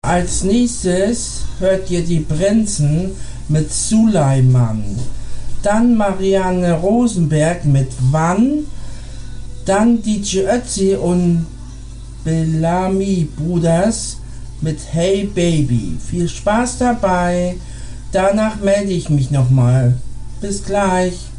Als nächstes hört ihr die Prinzen mit Suleiman. Dann Marianne Rosenberg mit Wann. Dann DJ Ötzi und Bellamy Brothers mit Hey Baby. Viel Spaß dabei. Danach melde ich mich nochmal. Bis gleich.